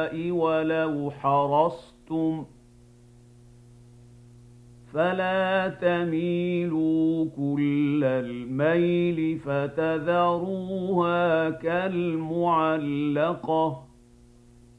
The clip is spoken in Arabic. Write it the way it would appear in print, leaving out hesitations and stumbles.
السماء ولو حرصتم فلا تميلوا كل الميل فتذروها كالمعلقة